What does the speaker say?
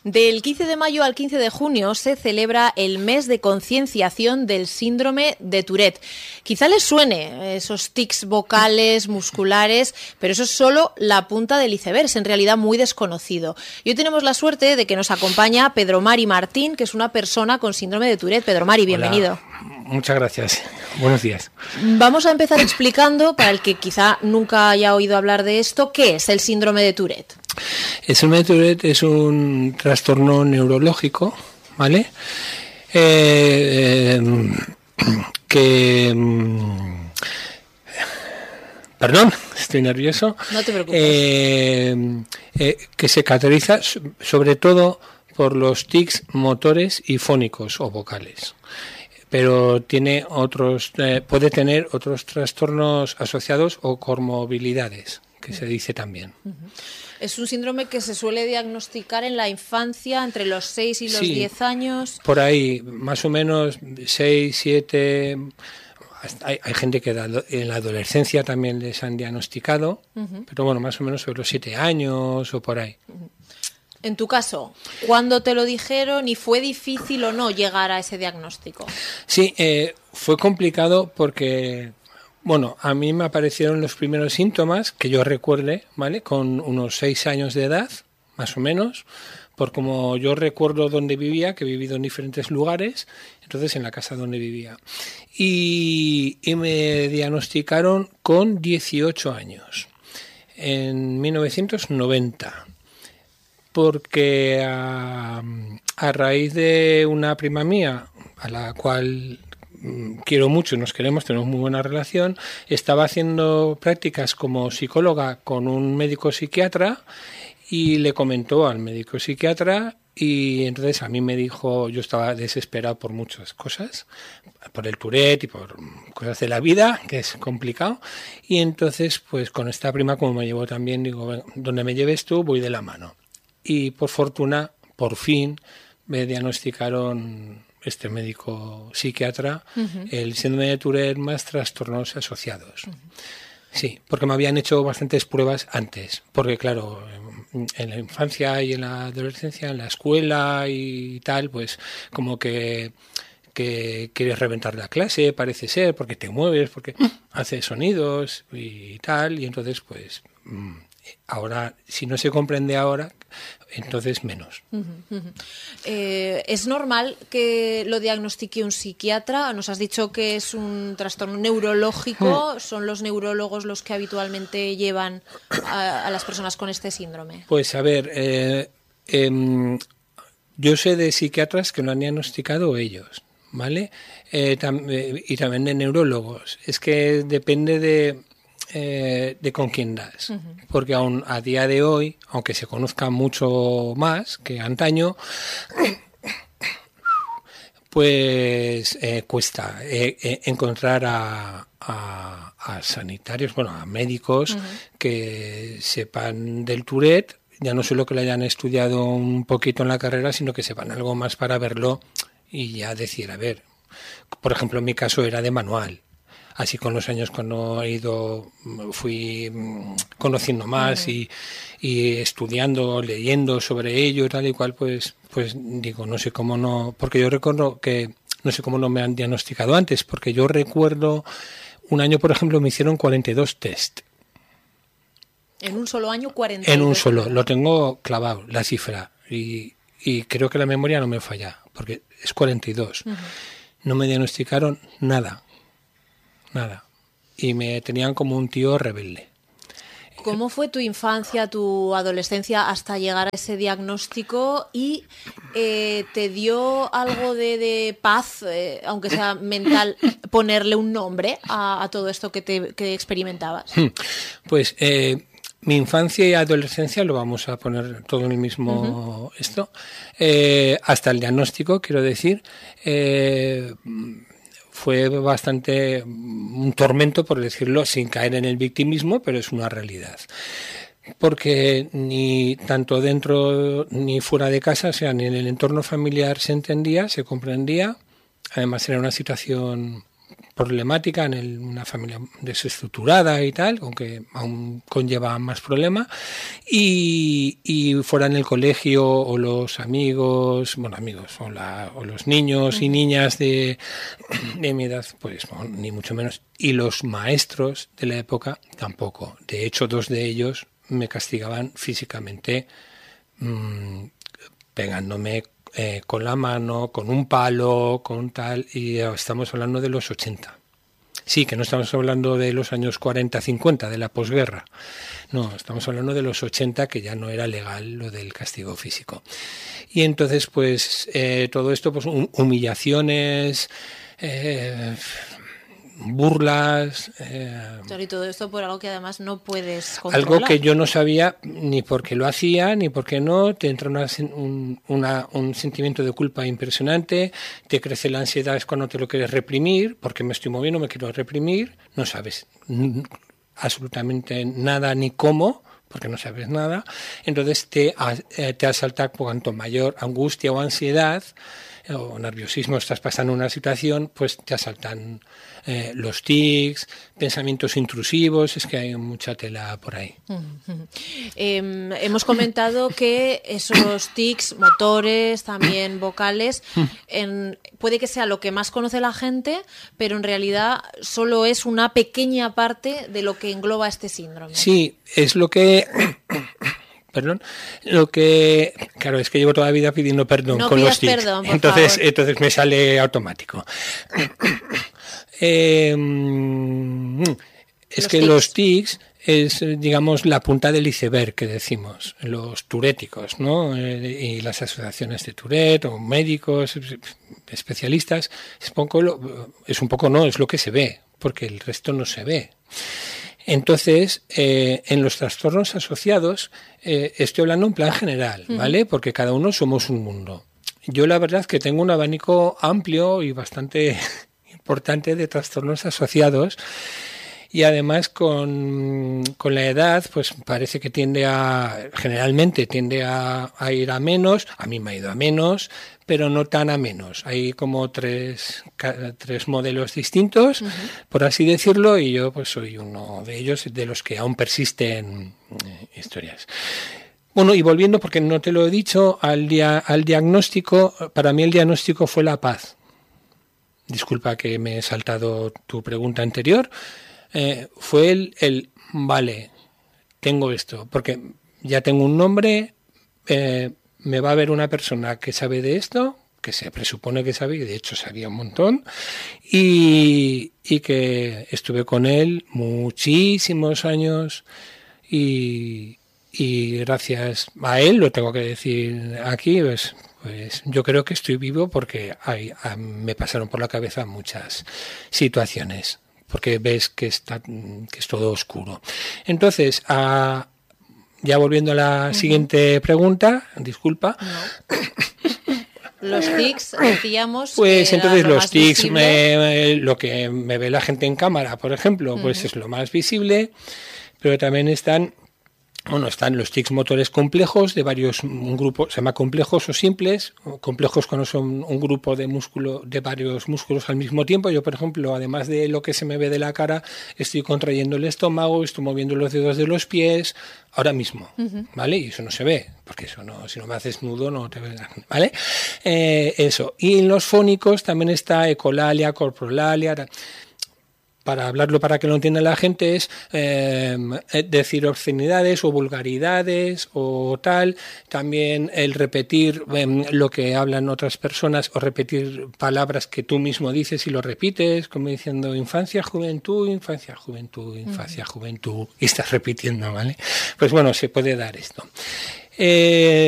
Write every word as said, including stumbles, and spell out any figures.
Del quince de mayo al quince de junio se celebra el mes de concienciación del síndrome de Tourette. Quizá les suene esos tics vocales, musculares, pero eso es solo la punta del iceberg, es en realidad muy desconocido. Y hoy tenemos la suerte de que nos acompaña Pedro Mari Martín, que es una persona con síndrome de Tourette. Pedro Mari, bienvenido. Hola, muchas gracias. Buenos días. Vamos a empezar explicando, para el que quizá nunca haya oído hablar de esto, ¿qué es el síndrome de Tourette? El síndrome de Tourette es un trastorno neurológico, ¿vale? Eh, eh, que... Perdón, estoy nervioso. No te preocupes. Eh, eh, que se caracteriza sobre todo por los tics motores y fónicos o vocales. Pero tiene otros, eh, puede tener otros trastornos asociados o comorbilidades, que se dice también. Uh-huh. Es un síndrome que se suele diagnosticar en la infancia, entre los seis y los sí, diez años. Por ahí, más o menos seis, siete... Hay, hay gente que en la adolescencia también les han diagnosticado, uh-huh. pero bueno, más o menos sobre los siete años o por ahí. Uh-huh. En tu caso, ¿cuándo te lo dijeron y fue difícil o no llegar a ese diagnóstico? Sí, eh, fue complicado porque... Bueno, a mí me aparecieron los primeros síntomas, que yo recuerde, ¿vale? Con unos seis años de edad, más o menos, por como yo recuerdo dónde vivía, que he vivido en diferentes lugares, entonces en la casa donde vivía. Y, y me diagnosticaron con dieciocho años, en mil novecientos noventa, porque a, a raíz de una prima mía, a la cual... quiero mucho y nos queremos, tenemos muy buena relación, estaba haciendo prácticas como psicóloga con un médico psiquiatra y le comentó al médico psiquiatra y entonces a mí me dijo, yo estaba desesperado por muchas cosas, por el Tourette y por cosas de la vida, que es complicado, y entonces pues con esta prima, como me llevó también, digo, donde me lleves tú voy de la mano. Y por fortuna, por fin, me diagnosticaron este médico psiquiatra, uh-huh. el síndrome de Tourette más trastornos asociados. Uh-huh. Sí, porque me habían hecho bastantes pruebas antes, porque claro, en, en la infancia y en la adolescencia, en la escuela y tal, pues como que, que quieres reventar la clase, parece ser, porque te mueves, porque haces sonidos y tal, y entonces pues... ahora, si no se comprende ahora, entonces menos. Uh-huh, uh-huh. Eh, ¿Es normal que lo diagnostique un psiquiatra? Nos has dicho que es un trastorno neurológico. Uh-huh. ¿Son los neurólogos los que habitualmente llevan a, a las personas con este síndrome? Pues a ver, eh, eh, yo sé de psiquiatras que lo han diagnosticado ellos, ¿vale? Eh, tam- eh, y también de neurólogos. Es que depende de... Eh, de con quién das, uh-huh. porque aún a día de hoy, aunque se conozca mucho más que antaño, pues eh, cuesta eh, eh, encontrar a, a, a sanitarios, bueno, a médicos uh-huh. que sepan del Tourette, ya no solo que lo hayan estudiado un poquito en la carrera, sino que sepan algo más para verlo y ya decir, a ver, por ejemplo, en mi caso era de manual. Así con los años cuando he ido, fui conociendo más uh-huh. y, y estudiando, leyendo sobre ello y tal y cual, pues, pues digo, no sé cómo no, porque yo recuerdo que, no sé cómo no me han diagnosticado antes, porque yo recuerdo un año, por ejemplo, me hicieron cuarenta y dos test. ¿En un solo año cuarenta y dos? En un solo, lo tengo clavado, la cifra, y, y creo que la memoria no me falla, porque es cuarenta y dos. Uh-huh. No me diagnosticaron nada. Nada. Y me tenían como un tío rebelde. ¿Cómo fue tu infancia, tu adolescencia hasta llegar a ese diagnóstico? ¿Y eh, te dio algo de, de paz, eh, aunque sea mental, ponerle un nombre a, a todo esto que, te, que experimentabas? Pues eh, mi infancia y adolescencia, lo vamos a poner todo en el mismo uh-huh. esto, eh, hasta el diagnóstico, quiero decir, eh, fue bastante un tormento, por decirlo, sin caer en el victimismo, pero es una realidad. Porque ni tanto dentro ni fuera de casa, o sea, ni en el entorno familiar se entendía, se comprendía. Además era una situación problemática, en el, una familia desestructurada y tal, aunque aún conlleva más problema, y, y fuera en el colegio o los amigos, bueno, amigos, o, la, o los niños y niñas de, de mi edad, pues bueno, ni mucho menos, y los maestros de la época tampoco. De hecho, dos de ellos me castigaban físicamente, mmm, pegándome Eh, con la mano, con un palo, con tal, y estamos hablando de los ochenta. Sí, que no estamos hablando de los años cuarenta, cincuenta, de la posguerra. No, estamos hablando de los ochenta, que ya no era legal lo del castigo físico. Y entonces, pues, eh, todo esto, pues, humillaciones, eh, burlas. Eh, y todo esto por algo que además no puedes controlar. Algo que yo no sabía ni por qué lo hacía, ni por qué no. Te entra una, un, una, un sentimiento de culpa impresionante, te crece la ansiedad cuando te lo quieres reprimir, porque me estoy moviendo, me quiero reprimir, no sabes absolutamente nada ni cómo, porque no sabes nada. Entonces te, te asalta cuanto mayor angustia o ansiedad o nerviosismo estás pasando una situación, pues te asaltan eh, los tics, pensamientos intrusivos, es que hay mucha tela por ahí. Uh-huh. Eh, hemos comentado que esos tics motores, también vocales, en, puede que sea lo que más conoce la gente, pero en realidad solo es una pequeña parte de lo que engloba este síndrome. Sí, es lo que... Perdón, lo que, claro, es que llevo toda la vida pidiendo perdón no con los tics, perdón, por entonces, favor. entonces me sale automático. eh, es los que tics. los tics es, digamos, la punta del iceberg que decimos, los turéticos, ¿no? Eh, y las asociaciones de Tourette o médicos, especialistas, es, poco lo, es un poco no, es lo que se ve, porque el resto no se ve. Entonces, eh, en los trastornos asociados, eh, estoy hablando en plan general, ¿vale? Porque cada uno somos un mundo. Yo la verdad es que tengo un abanico amplio y bastante importante de trastornos asociados, y además con, con la edad, pues parece que tiende a, generalmente tiende a, a ir a menos. A mí me ha ido a menos, pero no tan a menos. Hay como tres, tres modelos distintos, uh-huh. por así decirlo, y yo pues soy uno de ellos, de los que aún persisten eh, historias. Bueno, y volviendo, porque no te lo he dicho, al, dia, al diagnóstico, para mí el diagnóstico fue la paz. Disculpa que me he saltado tu pregunta anterior. Eh, fue el, el, vale, tengo esto, porque ya tengo un nombre, eh, me va a ver una persona que sabe de esto, que se presupone que sabe, y de hecho sabía un montón, y, y que estuve con él muchísimos años, y, y gracias a él, lo tengo que decir aquí, pues, pues yo creo que estoy vivo porque hay, me pasaron por la cabeza muchas situaciones, porque ves que está que es todo oscuro. Entonces, a, ya volviendo a la uh-huh. siguiente pregunta, disculpa. No. Los tics, decíamos. Pues que entonces era lo los tics, me, lo que me ve la gente en cámara, por ejemplo, uh-huh. pues es lo más visible, pero también están... Bueno, están los tics motores complejos de varios, un grupo, se llama complejos o simples, complejos cuando son un grupo de músculo, de varios músculos al mismo tiempo. Yo, por ejemplo, además de lo que se me ve de la cara, estoy contrayendo el estómago, estoy moviendo los dedos de los pies, ahora mismo, uh-huh. ¿vale? Y eso no se ve, porque eso no, si no me haces nudo no te ves, ¿vale? Eh, eso. Y en los fónicos también está ecolalia, corprolalia. Para hablarlo para que lo entienda la gente, es eh, decir obscenidades o vulgaridades o tal. También el repetir eh, lo que hablan otras personas o repetir palabras que tú mismo dices y lo repites, como diciendo infancia, juventud, infancia, juventud, infancia, uh-huh. juventud, y estás repitiendo, ¿vale? Pues bueno, se puede dar esto. Eh,